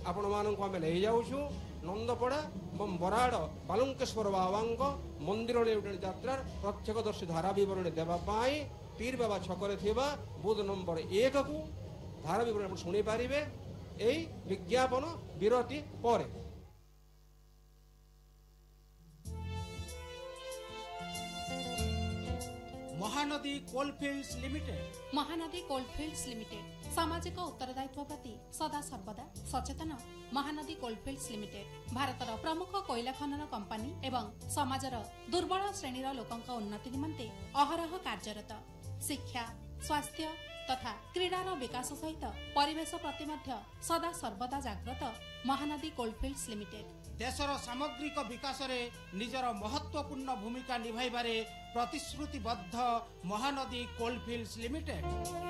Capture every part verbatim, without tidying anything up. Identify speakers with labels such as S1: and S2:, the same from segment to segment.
S1: आपण मानक आम नहीं जाऊँ नंदपड़ा और बराड़ बालुंकेश्वर बाबा मंदिर यात्रार प्रत्यक्षदर्शी धारा बरणी देवाई पीर बाबा छकरे थिबा बुध नंबर एक को धारा बरणी शुणी पारे यही विज्ञापन विरति पर
S2: Mahanadi Coalfields limited
S3: Mahanadi Coalfields limited सामाजिक उत्तरदायित्व प्रति सदा सर्वदा सचेतन। महानदी कोलफिल्ड्स लिमिटेड भारतर प्रमुख कोयला खनन कंपानी एवं समाजर दुर्बल श्रेणीर लोकंक उन्नति निमंते अहरह कार्यरत। शिक्षा स्वास्थ्य तथा क्रीडार विकास सहित परिवेश प्रति मध्य सदा सर्वदा जाग्रत। महानदी कोलफिल्ड्स लिमिटेड
S2: देशर सामग्रिक विकास रे निजर महत्वपूर्ण भूमिका निभाइबारे प्रतिश्रुतिबद्ध। महानदी कोलफिल्ड्स लिमिटेड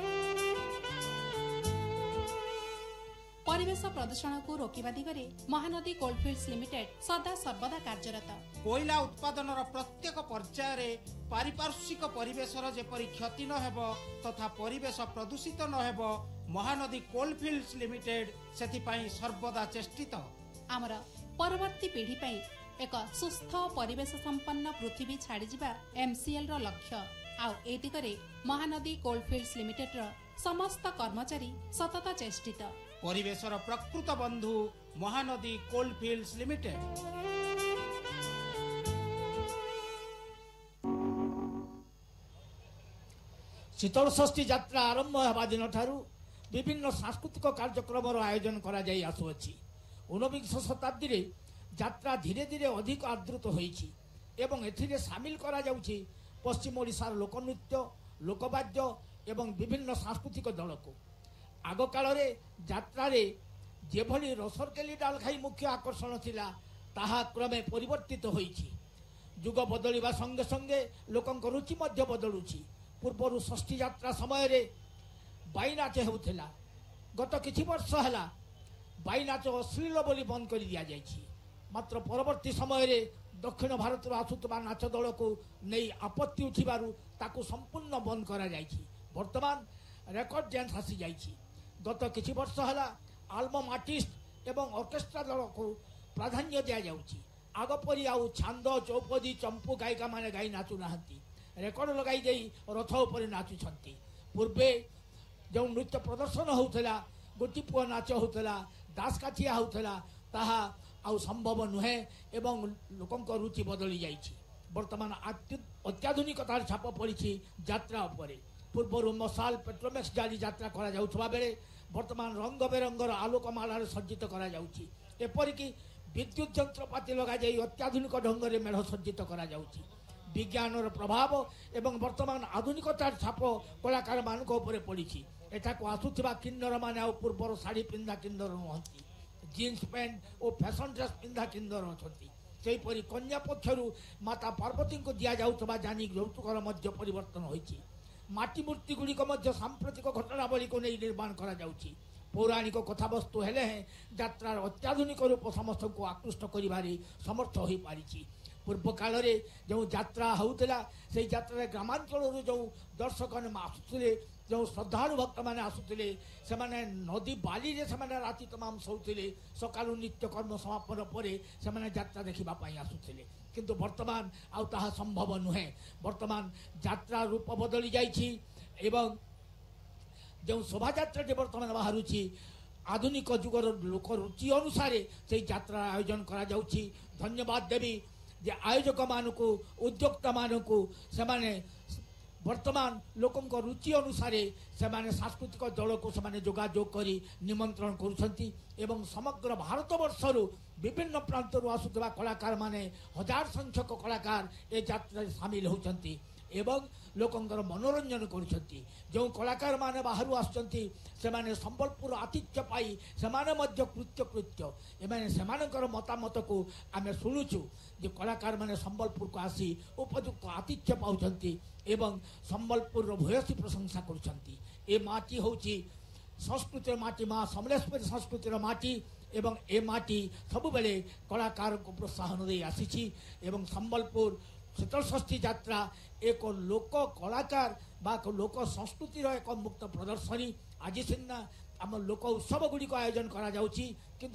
S3: परिवेश प्रदूषण को रोकिबा दिगरे महानदी कोलफिल्ड्स लिमिटेड सदा सर्वदा कार्यरत।
S2: कोयला उत्पादन प्रत्येक पर्याय रे पारिपार्श्विक परिवेशर जेपरि क्षति न हेबो तथा परिवेश प्रदूषित न हेबो महानदी कोलफिल्ड्स लिमिटेड सेथिपाई सर्वदा चेष्टित।
S3: आमर परवर्ती पीढ़ी पई एक सुस्थ परिवेश संपन्न पृथ्वी छाड़ी जिबा एमसीएल रो लक्ष्य। आउ ए दिगरे महानदी कोलफिल्ड्स लिमिटेड रो समस्त कर्मचारी सतत चेष्टित।
S2: परिवेशर प्रकृत बंधु महानदी कोलफिल्ड्स लिमिटेड।
S4: शीतल षष्ठी यात्रा आरंभ होगा दिन ठारू विभिन्न सांस्कृतिक कार्यक्रम आयोजन करा जाई आसुअछि। ऊनविंश शताब्दी रे यात्रा धीरे धीरे अधिक आदृत होईछि एवं एथिरे सामिल करा जाउछि पश्चिम ओडिशार लोकनृत्य लोकवाद्य एवं विभिन्न सांस्कृतिक दल को। आग काल रे यात्रा रे जेभली रसरकेली डालखाई मुख्य आकर्षण थिला ताहा क्रमे परिवर्तित होईछि। युग बदलिबा संगे संगे लोकंक रुचि मध्य बदलुछि। पूर्व षष्ठी यात्रा समय रे बाई नाच होउथिला। गत किछि वर्ष हला बाई नाच अश्लील बोली बंद कर दिया जाइछि। मात्र परवर्ती समय रे दक्षिण भारत आसुतबा नाच दल को नहीं आपत्ति उठिबारु ताकू संपूर्ण बंद करा जाइछि। वर्तमान रेकर्ड डांस आसी जाइछि। गत किछि वर्ष हला आल्बम आर्टिस्ट एवं ऑर्केस्ट्रा दल को प्राधान्य दिया जाउछि। आग परि आउ छांद चौपदी चंपू गायिका माने गाई नाचु नाहंती। रेकर्ड लगाई देई रथ उपर नाचुछंती। पूर्वे जो नृत्य प्रदर्शन होउथला गोटी पुआ नाच होउथला दासकाठिया होउथला ताहा आउ संभव नुहे एवं लोकंक रुचि बदली जाइछि। वर्तमान अत्याधुनिकतार छाप पड़िछि यात्रा उपरे। पूर्व मशाल पेट्रोमैक्स जाली यात्रा करा जाउथबा बेले वर्तमान रंग बेरंगर आलोकमालार सज्जित करा जाउछि। एपरिकी विद्युत यंत्रपाति लगा जाई अत्याधुनिक ढंग रे मेढ़ सज्जित करा जाउछि। विज्ञानर प्रभाव एवं वर्तमान आधुनिकतार छाप कलाकार मानक उपरे पड़िछि। एठाको आसुथिबा किन्नर माने आ पूर्वर साड़ी पिंधा किन्नर नहंती। जीन्स पैंट और फैशन ड्रेस पिंधा किन्नर अछंती। सेहीपरि कन्या पक्षरु माता पार्वती को दिया जाउथबा जानी यौतुकर मध्य परिवर्तन होइछि। माटी मूर्ति गुड़िक मध्य सांप्रतिक घटनावली को नहीं निर्माण करा जाउछि। पौराणिक कथावस्तु हेले यात्रार अत्याधुनिक रूप समस्त को आकृष्ट करिबारे समर्थ होई पारिछि। पूर्व काल रे जो यात्रा होउतला से यात्रा ग्रामांचल जो दर्शक आसुले जो श्रद्धालु भक्त मैंने आसुले से नदी बाली रे से राति तमाम सोउथिले। सकालु नित्य कर्म समापन पर से यात्रा देखा आसुले। किंतु वर्तमान आउ ताहा संभव नुहे। वर्तमान यात्रा रूप बदली जाइछि एवं जो शोभा यात्रा वर्तमान बाहरुछि आधुनिक जुगर लोक रुचि अनुसार से यात्रा आयोजन करा जाउछि। धन्यवाद देवी जे आयोजक मानक उद्योक्ता मानक से वर्तमान लोकंक रुचि अनुसार से सांस्कृतिक दल को से जोगाजोग कर निमंत्रण करुछंती एवं समग्र भारत वर्षरु विभिन्न प्रांतरु आसुथबा कलाकार माने हजार संख्यक कलाकार ए यात्रा सामिल होचंती एवं लोकंकर मनोरंजन करुछंती। जो कलाकार माने बाहरु आसचंती से माने संबलपुर आतिथ्य पाई से माने मध्य कृत्य कृत्य एमाने सेमानकर मतामत को आमे सुनुछु जे कलाकार माने संबलपुर को आसी उपयुक्त आतिथ्य पाउछंती एवं संबलपुर भूयसी प्रशंसा करुछंती। ए माटी होची संस्कृतिर माटी माँ समलेश्वरी संस्कृतिर माटी एवं ए माटी सबु बेले कलाकार को प्रोत्साहन दे आसीछि एवं संबलपुर शीतल षष्ठी यात्रा एक लोक कलाकार बा लोक संस्कृतिर एक मुक्त प्रदर्शनी। आज सिना आम लोक उत्सव गुड़िक आयोजन करा जाउछि।